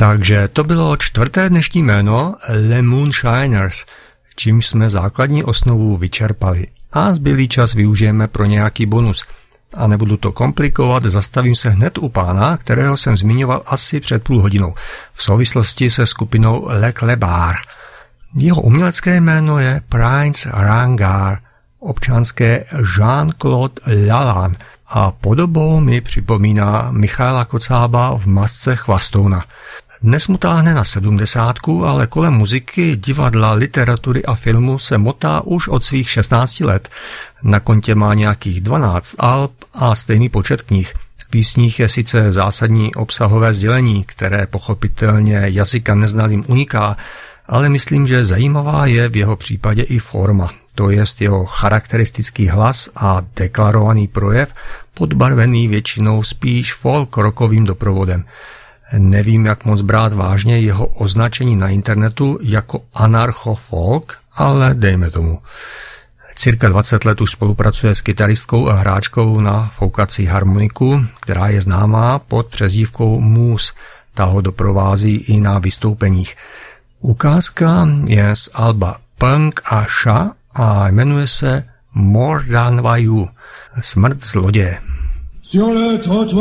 Takže to bylo čtvrté dnešní jméno Le Moonshiners, čímž jsme základní osnovu vyčerpali. A zbylý čas využijeme pro nějaký bonus. A nebudu to komplikovat, zastavím se hned u pána, kterého jsem zmiňoval asi před půl hodinou, v souvislosti se skupinou Le Clébard. Jeho umělecké jméno je Prince Rangar, občanské Jean-Claude Lalanne a podobou mi připomíná Michaela Kocába v masce chvastouna. Dnes mu táhne na 70, ale kolem muziky, divadla, literatury a filmu se motá už od svých 16 let. Na kontě má nějakých 12 alb a stejný počet knih. V písních je sice zásadní obsahové sdělení, které pochopitelně jazyka neznalým uniká, ale myslím, že zajímavá je v jeho případě i forma, to jest jeho charakteristický hlas a deklarovaný projev, podbarvený většinou spíš folk rockovým doprovodem. Nevím, jak moc brát vážně jeho označení na internetu jako anarcho-folk, ale dejme tomu. Cirka 20 let už spolupracuje s kytaristkou a hráčkou na foukací harmoniku, která je známá pod přezdívkou Moose. Ta ho doprovází i na vystoupeních. Ukázka je z alba Punk a Sha a jmenuje se More Than Wayuu. Smrt zloděje.